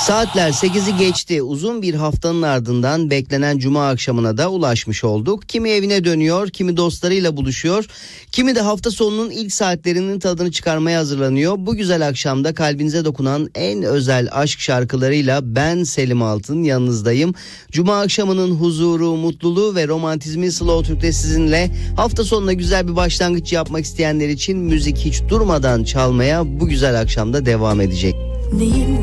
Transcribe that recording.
Saatler 8'i geçti. Uzun bir haftanın ardından beklenen cuma akşamına da ulaşmış olduk. Kimi evine dönüyor, kimi dostlarıyla buluşuyor, kimi de hafta sonunun ilk saatlerinin tadını çıkarmaya hazırlanıyor. Bu güzel akşamda kalbinize dokunan en özel aşk şarkılarıyla ben Selim Altın yanınızdayım. Cuma akşamının huzuru, mutluluğu ve romantizmi Slow Türk'te sizinle. Hafta sonuna güzel bir başlangıç yapmak isteyenler için müzik hiç durmadan çalmaya bu güzel akşamda devam edecek. Neyin